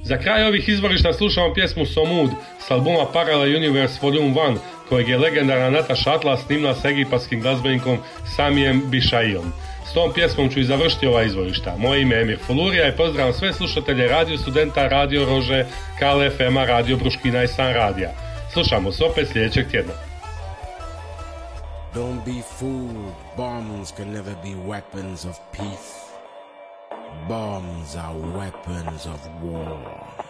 Za kraj ovih izvorišta slušamo pjesmu Somud s albuma Parallel Universe Volume 1, kojeg je legendarna Natasha Atlas snimila s egipatskim glazbenikom Samijem Bišajijom. S tom pjesmom ću i završiti ova izvorišta. Moje ime je Emir Fulurija i pozdravam sve slušatelje Radio Studenta, Radio Rože, Kale FM-a, Radio Bruškina i San Radija. Slušamo se opet sljedećeg tjedna. Don't be fooled, bombs can never be weapons of peace. Bombs are weapons of war.